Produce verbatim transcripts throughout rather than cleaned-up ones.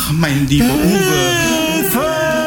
Ach, mein lieber Uwe.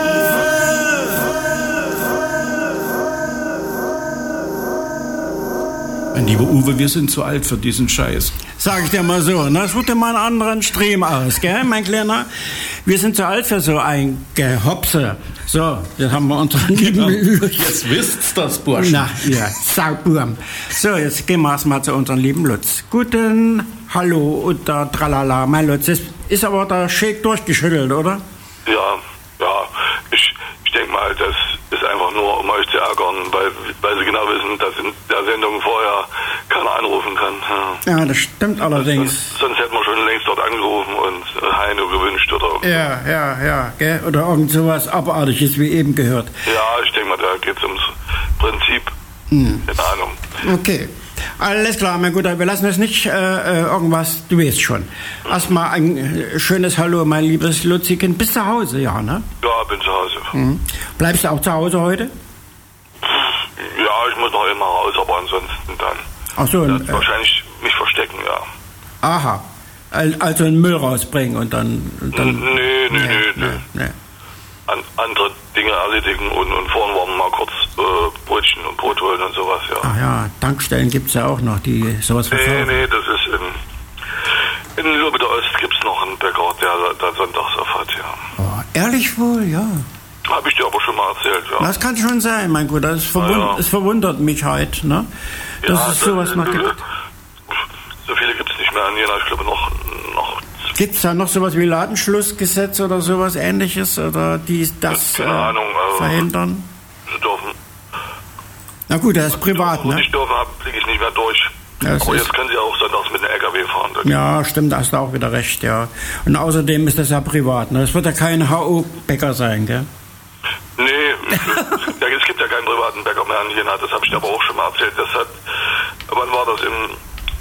Mein lieber Uwe, wir sind zu alt für diesen Scheiß. Sag ich dir mal so, ne? Such dir mal einen anderen Stream aus, gell, mein Kleiner? Wir sind zu alt für so ein Gehopse. So, jetzt haben wir unseren lieben Lutz. Jetzt wisst's das, Burschen. Na, ja, Sauburm. So, jetzt gehen wir erstmal zu unserem lieben Lutz. Guten Hallo und da Tralala, mein Lutz. Ist, ist aber der Shake durchgeschüttelt, oder? Ja, ja. Ich, ich denke mal, das ist einfach nur, um euch zu ärgern, weil, weil sie genau wissen, dass in der Sendung vorher keiner anrufen kann. Ja, ja, das stimmt allerdings. Sonst, sonst hätten wir schon längst dort angerufen und Heino gewünscht oder... Ja, ja, ja, gell? Oder irgend sowas Abartiges, wie eben gehört. Ja, ich denke mal, da geht es ums Prinzip. Hm. Keine Ahnung. Okay. Alles klar, mein Guter, wir lassen es nicht äh, irgendwas, du weißt schon. Erstmal ein äh, schönes Hallo, mein liebes Lutziken. Bist du zu Hause, ja, ne? Ja, bin zu Hause. Mhm. Bleibst du auch zu Hause heute? Ja, ich muss noch immer raus, aber ansonsten dann. Ach so, dann äh, wahrscheinlich mich verstecken, ja. Aha. Also einen Müll rausbringen und dann... Und dann nee, nee, nee, nee. nee. nee. An, andere Dinge erledigen und, und vorhin waren wir mal kurz äh, Brötchen und Brot holen und sowas, ja. Ach ja, Tankstellen gibt es ja auch noch, die sowas verkaufen. Nee, nee, das ist in, in Lübe der Ost gibt es noch einen Bäcker, der da sonntags auf hat, ja. Oh, ehrlich wohl, ja. Habe ich dir aber schon mal erzählt, ja. Das kann schon sein, mein Guter. Es verwund- ja. es verwundert mich halt, ne? Dass ja, es sowas das, noch gibt. So viele gibt es nicht mehr in Jena, ich glaube noch... noch Gibt es da noch sowas wie Ladenschlussgesetz oder sowas Ähnliches, oder die das keine äh, Ahnung, also verhindern? Sie dürfen... Na gut, das ist privat, ne? Ich dürfen, blicke ich nicht mehr durch. Ja, aber ist jetzt können Sie auch sonntags mit einem L K W fahren. Dann. Ja, stimmt, da hast du auch wieder recht, ja. Und außerdem ist das ja privat, ne? Es wird ja kein H O-Bäcker sein, gell? Nee, es gibt ja keinen privaten Bäcker mehr in Jena, das habe ich dir aber auch schon mal erzählt. Das hat, wann war das, im,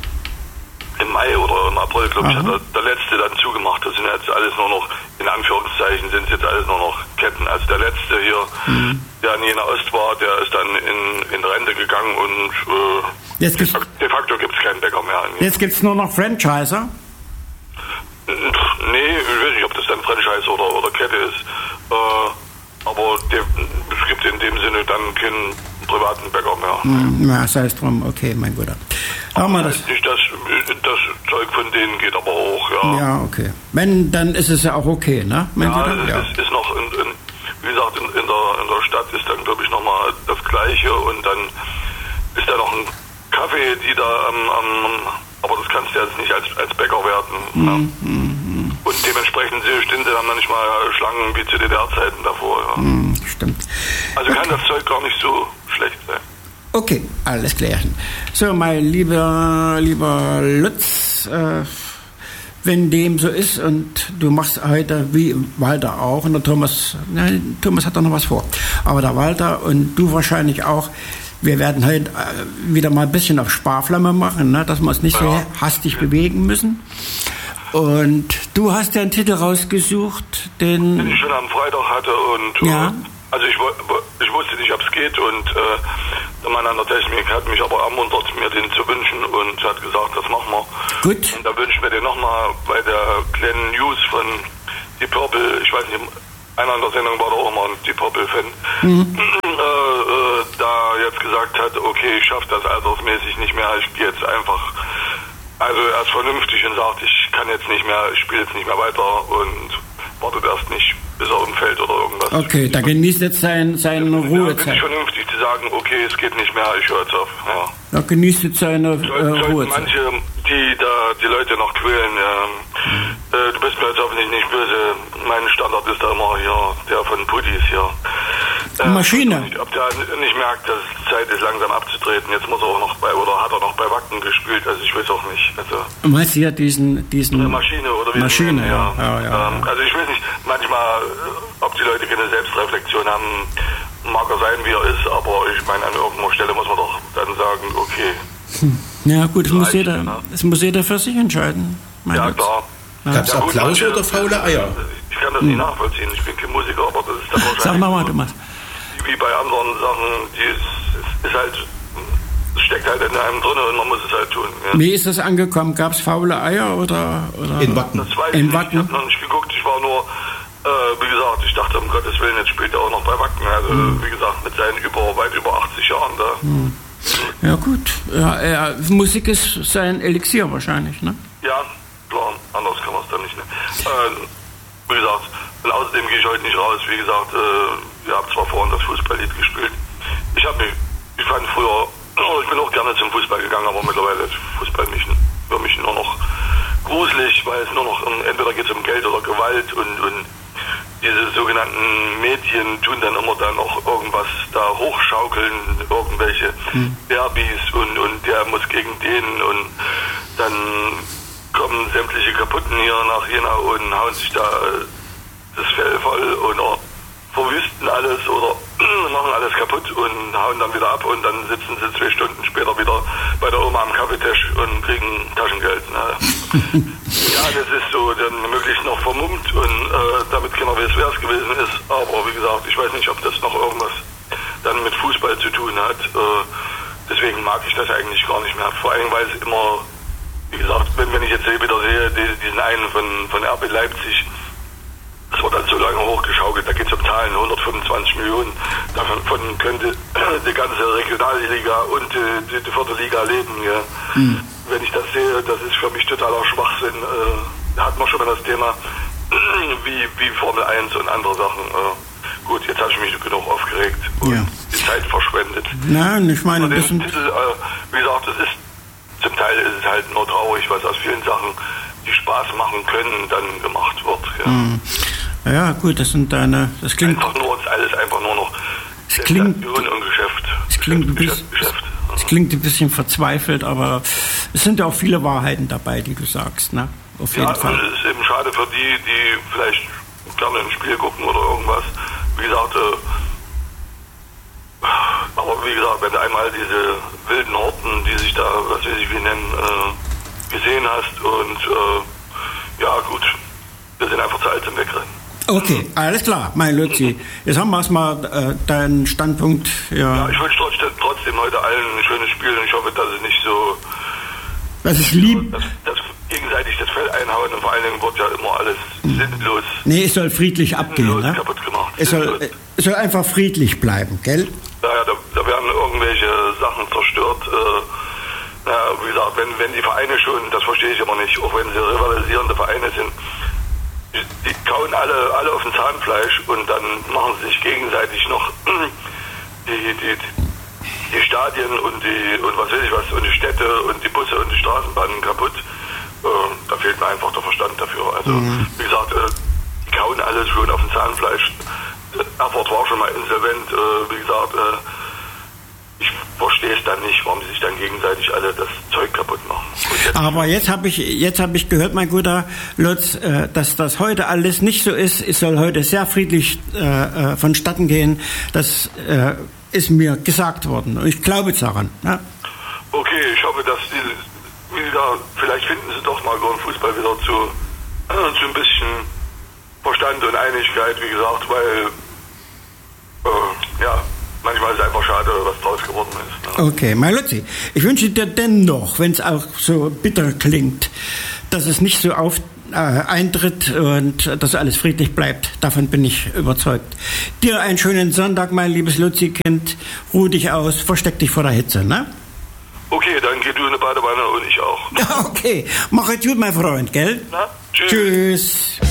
im Mai oder im April, glaube ich, hat der, der letzte dann zugemacht. Das sind jetzt alles nur noch, in Anführungszeichen, sind jetzt alles nur noch Ketten. Also der letzte hier, mhm. der in Jena Ost war, der ist dann in, in Rente gegangen und äh, jetzt de, de facto gibt es keinen Bäcker mehr. Jetzt gibt es nur noch Franchiser? Nee, ich weiß nicht, ob das dann Franchise oder, oder Kette ist. Äh, aber de, es gibt in dem Sinne dann keinen privaten Bäcker mehr. Hm, ja, sei es drum, okay, mein Guter. Haben wir das? Nicht, das, das Zeug von denen geht aber auch, ja. Ja, okay. Wenn, dann ist es ja auch okay, ne? Mein ja, Guter? Es Ja, ist, ist noch, in, in, wie gesagt, in, in, der, in der Stadt ist dann, glaube ich, nochmal das Gleiche und dann ist da noch ein Kaffee, die da am, am aber das kannst du jetzt nicht als, als Bäcker werden. hm, Ne? hm. Und dementsprechend stehen sie dann manchmal Schlangen wie zu D D R-Zeiten davor. Ja. Hm, stimmt. Also okay. kann das Zeug gar nicht so schlecht sein. Okay, alles klar. So, mein lieber, lieber Lutz, äh, wenn dem so ist und du machst heute wie Walter auch und der Thomas, nein, Thomas hat da noch was vor, aber der Walter und du wahrscheinlich auch, wir werden heute äh, wieder mal ein bisschen auf Sparflamme machen, ne, dass wir uns nicht ja. so hastig bewegen müssen. Und du hast ja einen Titel rausgesucht, den... Den ich schon am Freitag hatte und... Ja. Äh, also ich, ich wusste nicht, ob es geht und äh, der Mann an der Technik hat mich aber ermuntert, mir den zu wünschen und hat gesagt, das machen wir. Gut. Und da wünschen wir den nochmal bei der kleinen News von Deep Purple, ich weiß nicht, einer in der Sendung war da auch immer ein Deep Purple-Fan, mhm. äh, äh, da jetzt gesagt hat, okay, ich schaffe das altersmäßig nicht mehr, ich gehe jetzt einfach... Also er ist vernünftig und sagt, ich kann jetzt nicht mehr, ich spiele jetzt nicht mehr weiter und wartet erst nicht, bis er umfällt oder irgendwas. Okay, da genießt jetzt sein, seine ja, Ruhezeit. Ja, bin ich vernünftig zu sagen, okay, es geht nicht mehr, ich höre jetzt auf. Ja. Da genießt jetzt seine so, äh, Ruhezeit. Manche, die da die Leute noch quälen, äh, äh, du bist mir jetzt hoffentlich nicht böse, mein Standard ist da immer hier, der von Puttis hier. Äh, Maschine. Nicht, ob der nicht merkt, dass es Zeit ist, langsam abzutreten. Jetzt muss er auch noch bei, oder hat er noch bei Wacken gespielt, also ich weiß auch nicht. Also, meinst du ja diesen... diesen eine Maschine oder wie Maschine, nennen, ja. Ja, ja, ähm, ja. Also ich weiß nicht, manchmal, ob die Leute keine Selbstreflexion haben, mag er sein, wie er ist, aber ich meine, an irgendeiner Stelle muss man doch dann sagen, okay. Hm. Ja gut, es muss, reicht, jeder, ne? es muss jeder für sich entscheiden. Ja, Gott. klar. Ja. Gab es Applaus ja, manche, oder faule Eier? Ich kann das hm. nicht nachvollziehen, ich bin kein Musiker, aber das ist dann wahrscheinlich... Sag nochmal, du machst. Wie bei anderen Sachen, die ist, ist halt, es steckt halt in einem drin und man muss es halt tun. Ja. Wie ist das angekommen? Gab es faule Eier oder, oder? In Wacken. Das weiß in ich Wacken? nicht, ich habe noch nicht geguckt, ich Ich war nur, äh, wie gesagt, ich dachte, um Gottes Willen, jetzt spielt er auch noch bei Wacken. Also, mhm. wie gesagt, mit seinen über, weit über achtzig Jahren da. Mhm. Ja gut, ja, ja, Musik ist sein Elixier wahrscheinlich, ne? Ja, klar, anders kann man es dann nicht. Ne? Äh, wie gesagt, und außerdem gehe ich heute nicht raus. Wie gesagt, äh, ihr habt zwar vorhin das Fußballlied gespielt. Ich habe mich, ich fand früher, ich bin auch gerne zum Fußball gegangen, aber mittlerweile ist Fußball mich, für mich nur noch gruselig, weil es nur noch, entweder geht es um Geld oder Gewalt und, und diese sogenannten Medien tun dann immer dann auch irgendwas da hochschaukeln, irgendwelche hm. Derbys und, und der muss gegen den und dann kommen sämtliche Kaputten hier nach Jena und hauen sich da das Fell voll oder verwüsten alles oder machen alles kaputt und hauen dann wieder ab und dann sitzen sie zwei Stunden später wieder bei der Oma am Kaffeetisch und kriegen Taschengeld. Ne? Ja, das ist so dann möglichst noch vermummt und äh, damit keiner weiß, wer es gewesen ist. Aber wie gesagt, ich weiß nicht, ob das noch irgendwas dann mit Fußball zu tun hat. Äh, deswegen mag ich das eigentlich gar nicht mehr. Vor allem, weil es immer, wie gesagt, wenn, wenn ich jetzt wieder sehe, diesen einen von, von R B Leipzig, das wird dann so lange hochgeschaukelt, da geht es um Zahlen, hundertfünfundzwanzig Millionen. Davon könnte die ganze Regionalliga und die, die, die vierte Liga leben. Ja. Mhm. Wenn ich das sehe, das ist für mich totaler Schwachsinn. Äh, da hat man schon mal das Thema wie, wie Formel eins und andere Sachen. Äh, gut, jetzt habe ich mich genug aufgeregt und ja. die Zeit verschwendet. Nein, ich meine, das Titel, äh, wie gesagt, es ist zum Teil ist es halt nur traurig, weil es aus vielen Sachen, die Spaß machen können, dann gemacht wird. Ja. Mhm. Ja, gut, das sind deine. Das klingt. Einfach nur uns alles einfach nur noch. Es klingt. Und Geschäft. Es klingt ein bisschen. Geschäft. Es klingt ein bisschen verzweifelt, aber es sind ja auch viele Wahrheiten dabei, die du sagst, ne? Auf jeden ja, Fall. Es ist eben schade für die, die vielleicht gerne ein Spiel gucken oder irgendwas. Wie gesagt, äh, aber wie gesagt, wenn du einmal diese wilden Horten, die sich da, was weiß ich wie nennen, äh, gesehen hast und äh, ja gut, wir sind einfach zu alt zum Wegrennen. Okay, alles klar, mein Luzi. Jetzt haben wir erstmal äh, deinen Standpunkt. Ja, ja ich wünsche trotzdem, trotzdem heute allen ein schönes Spiel und ich hoffe, dass es nicht so. Das ist lieb. Dass, dass gegenseitig das Fell einhauen und vor allen Dingen wird ja immer alles sinnlos. Nee, es soll friedlich abgehen. Ne? Kaputt gemacht. Es soll, es soll einfach friedlich bleiben, gell? Ja, ja da, da werden irgendwelche Sachen zerstört. Äh, ja, wie gesagt, wenn, wenn die Vereine schon, das verstehe ich immer nicht, auch wenn sie rivalisierende Vereine sind, die kauen alle, alle auf dem Zahnfleisch und dann machen sie sich gegenseitig noch die, die, die Stadien und die und was weiß ich was und die Städte und die Busse und die Straßenbahnen kaputt. Äh, da fehlt mir einfach der Verstand dafür. Also mhm. wie gesagt, äh, die kauen alles schon auf dem Zahnfleisch. Erfurt war schon mal insolvent. Äh, wie gesagt, äh, ich verstehe es dann nicht, warum sie sich dann gegenseitig alle das Zeug kaputt machen. Jetzt Aber jetzt habe ich, jetzt habe ich gehört, mein guter Lutz, äh, dass das heute alles nicht so ist. Es soll heute sehr friedlich äh, vonstatten gehen. Das äh, ist mir gesagt worden. Und ich glaube daran. Ja? Okay, ich hoffe, dass die wieder, vielleicht finden sie doch mal beim Fußball wieder zu, äh, zu ein bisschen Verstand und Einigkeit, wie gesagt, weil äh, ja, manchmal ist es einfach schade, was draus geworden ist. Ne? Okay, mein Luzi, ich wünsche dir dennoch, wenn es auch so bitter klingt, dass es nicht so auf, äh, eintritt und dass alles friedlich bleibt. Davon bin ich überzeugt. Dir einen schönen Sonntag, mein liebes Luzi-Kind. Ruh dich aus, versteck dich vor der Hitze, ne? Okay, dann geh du in eine Badewanne und ich auch. Okay, mach es gut, mein Freund, gell? Na, tschüss. Tschüss.